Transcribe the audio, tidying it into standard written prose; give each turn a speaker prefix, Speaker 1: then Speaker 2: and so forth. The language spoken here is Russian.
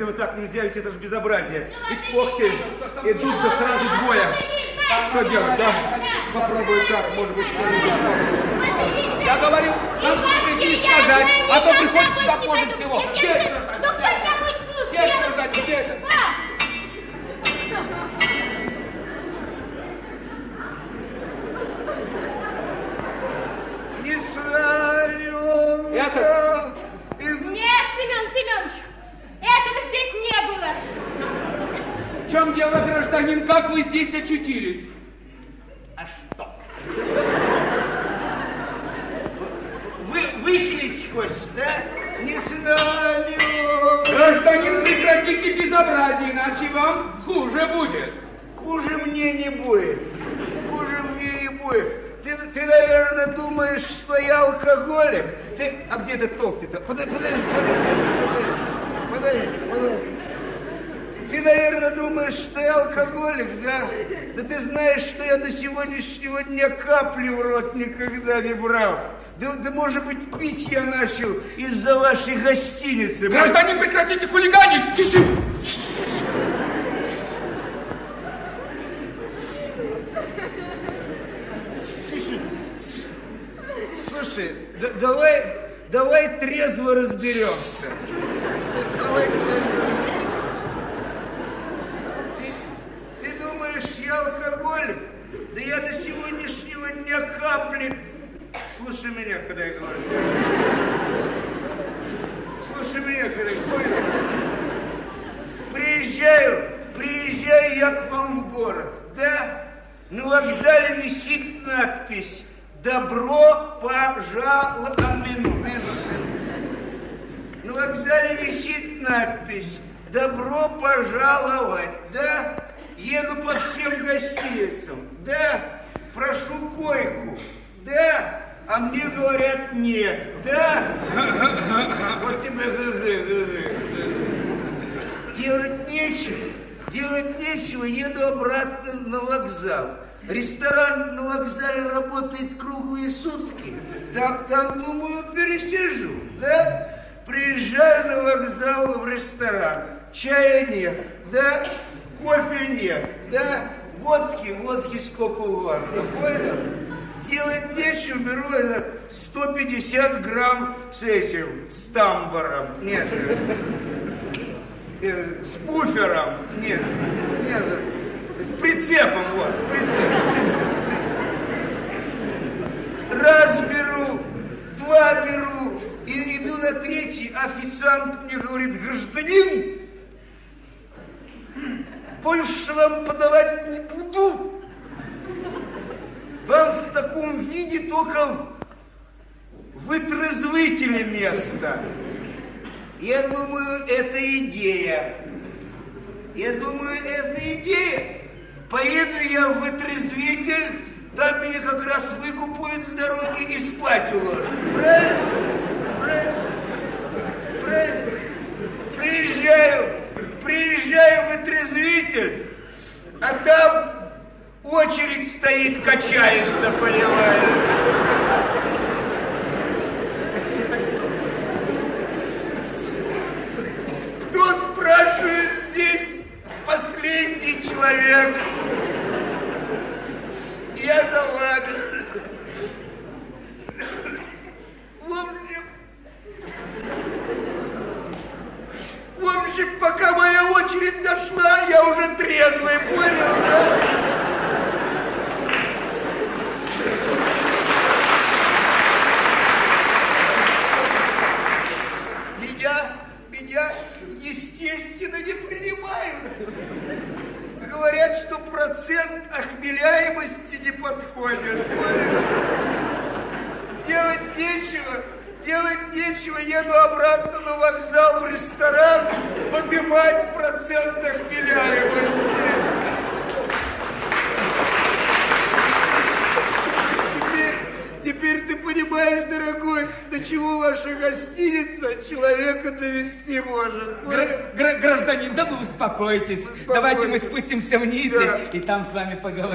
Speaker 1: этого так нельзя, ведь это же безобразие. Ведь, ох ты, идут-то сразу двое. Что делать, да? Попробую так, может быть, что-нибудь.
Speaker 2: Я говорю, надо прийти и сказать, а то приходит сюда позже всего. Где это?
Speaker 3: Ну кто меня будет слушать?
Speaker 2: Где это, гражданин, где это?
Speaker 4: Не Слоненка.
Speaker 2: Это?
Speaker 3: Нет, Семен Семенович, этого здесь не было.
Speaker 2: В чем дело, гражданин? Как вы здесь очутились?
Speaker 4: А что? Выселить хочешь, да? Не Слоненка.
Speaker 2: Гражданин, прекратите безобразие, иначе вам хуже будет.
Speaker 4: Хуже мне не будет. Хуже мне не будет. Ты, наверное, думаешь, что я алкоголик? А где ты толстый-то? Подожди. Ты, наверное, думаешь, что я алкоголик, да? Да ты знаешь, что я до сегодняшнего дня капли в рот никогда не брал. Да может быть, пить я начал из-за вашей гостиницы.
Speaker 2: Гражданин, прекратите хулиганить!
Speaker 4: Тише! Слушай, давай трезво разберемся. Давай трезво. Ты думаешь, я алкоголик? Да я до сегодняшнего дня капли. Слушай меня, когда я говорю. Слушай меня, когда я говорю. Приезжаю я к вам в город, да? На вокзале висит надпись «Добро пожаловать». На вокзале висит надпись «Добро пожаловать», да? Еду по всем гостиницам, да? Прошу койку, да? А мне говорят нет, да? Вот тебе Делать нечего, еду обратно на вокзал. Ресторан на вокзале работает круглые сутки. Там, думаю, пересижу, да? Приезжаю на вокзал в ресторан. Чая нет, да? Кофе нет, да? Водки сколько угодно, понял? Делать нечего, беру это 150 грамм с тамбуром. Нет. С буфером. Нет. С прицепом, с прицепом. Раз беру, два беру, и иду на третий, официант мне говорит: гражданин, больше вам подавать не буду. Вам в таком виде только в вытрезвителе место. Я думаю, это идея. Поеду я в вытрезвитель, там меня как раз выкупают с дороги и спать уложат. Правильно? Приезжаю в вытрезвитель, а там очередь стоит, качается, понимаешь? Спрашиваю, здесь последний человек. Я за вами. В общем, пока моя очередь дошла, я уже трезвый, понял, да? Меня, естественно, не принимают. Говорят, что процент охмеляемости не подходит. Делать нечего, еду обратно на вокзал в ресторан поднимать процент охмеляемости. Теперь ты понимаешь, дорогой, до чего ваша гостиница человека довести может.
Speaker 2: Гражданин, да вы успокойтесь. Давайте мы спустимся вниз, и там с вами поговорим.